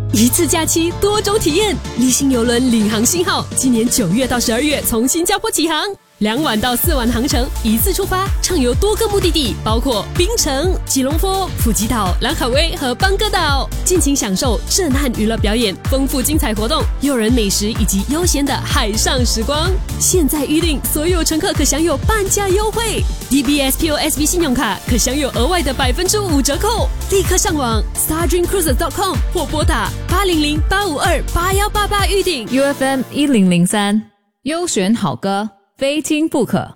一次假期多种体验，立新邮轮领航信号今年9月到12月从新加坡起航，2晚到4晚航程，一次出发，畅游多个目的地，包括槟城、吉隆坡、普吉岛、兰卡威和邦哥岛，尽情享受震撼娱乐表演、丰富精彩活动、诱人美食以及悠闲的海上时光。现在预定，所有乘客可享有半价优惠 ，DBS POSB 信用卡可享有额外的5%折扣。立刻上网 stardreamcruises.com 或拨打800-852-8188预订。 UFM 1003，优选好歌，非听不可。